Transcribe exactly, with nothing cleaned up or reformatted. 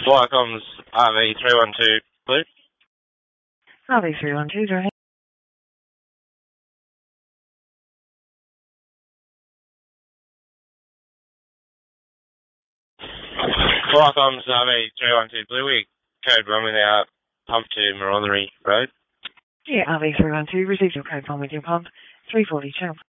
Viacom's R V three one two Blue. R V three one two, go ahead. Viacom's R V three one two Blue, we code one with our pump to Maronnery Road. Yeah, R V three one two, received your code one with your pump, three forty Channel.